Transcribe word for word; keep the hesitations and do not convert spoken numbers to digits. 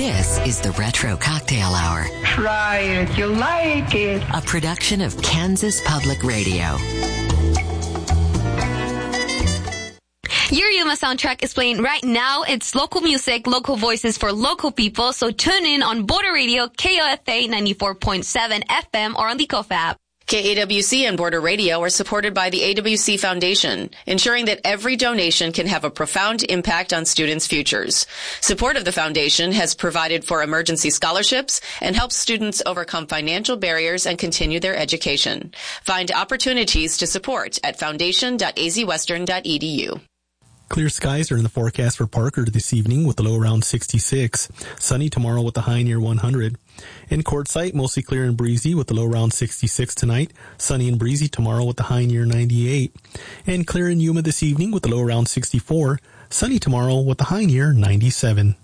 This is the Retro Cocktail Hour. Try it. You'll like it. A production of Kansas Public Radio. Your Yuma soundtrack is playing right now. It's local music, local voices for local people. So tune in on Border Radio, K O F A ninety-four point seven F M or on the Kofa app. K A W C and Border Radio are supported by the A W C Foundation, ensuring that every donation can have a profound impact on students' futures. Support of the foundation has provided for emergency scholarships and helps students overcome financial barriers and continue their education. Find opportunities to support at foundation dot a z western dot e d u. Clear skies are in the forecast for Parker this evening with a low around sixty-six. Sunny tomorrow with a high near one hundred. In Quartzsite, mostly clear and breezy with a low around sixty-six tonight. Sunny and breezy tomorrow with a high near ninety-eight. And clear in Yuma this evening with a low around sixty-four. Sunny tomorrow with a high near ninety-seven.